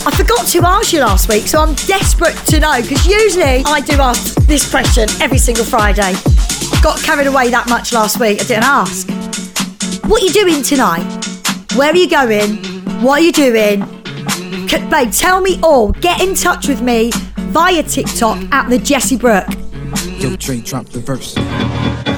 I forgot to ask you last week, so I'm desperate to know, because usually I do ask this question every single Friday. Got carried away that much last week, I didn't ask. What are you doing tonight? Where are you going? What are you doing? Babe, tell me all. Get in touch with me via TikTok at the Jessie Brooke. Yo, Trey, drop the verse.